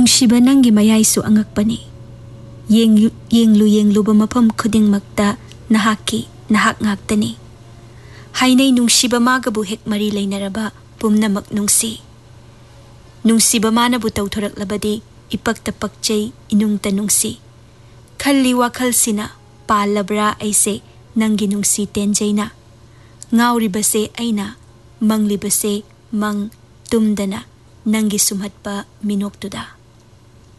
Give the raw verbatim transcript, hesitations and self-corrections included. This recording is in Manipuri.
ꯅꯨꯡꯁꯤꯕ ꯅꯪꯒꯤ ꯃꯌꯥꯏꯁꯨ ꯑꯉꯛꯄꯅꯤ ꯌꯦꯡꯂꯨ ꯌꯦꯡꯂꯨꯕ ꯃꯐꯝ ꯈꯨꯗꯤꯡꯃꯛꯇ ꯅꯍꯥꯛꯀꯤ ꯅꯍꯥꯛ ꯉꯥꯛꯇꯅꯤ ꯍꯥꯏꯅꯩ ꯅꯨꯡꯁꯤꯕ ꯃꯥꯒꯕꯨ ꯍꯦꯛ ꯃꯔꯤ ꯂꯩꯅꯔꯕ ꯄꯨꯝꯅꯃꯛ ꯅꯨꯡꯁꯤ ꯅꯨꯡꯁꯤꯕ ꯃꯥꯅꯕꯨ ꯇꯧꯊꯣꯔꯛꯂꯕꯗꯤ ꯏꯄꯛꯇ ꯄꯛꯆꯩ ꯏꯅꯨꯡꯇ ꯅꯨꯡꯁꯤ ꯈꯜꯂꯤ ꯋꯥꯈꯜꯁꯤꯅ ꯄꯥꯜꯂꯕ꯭ꯔꯥ ꯑꯩꯁꯦ ꯅꯪꯒꯤ ꯅꯨꯡꯁꯤ ꯇꯦꯟꯖꯩꯅ ꯉꯥꯎꯔꯤꯕꯁꯦ ꯑꯩꯅ ꯃꯪꯂꯤꯕꯁꯦ ꯃꯪ ꯇꯨꯝꯗꯅ ꯅꯪꯒꯤ ꯁꯨꯝꯍꯠꯄ ꯃꯤꯅꯣꯛꯇꯨꯗ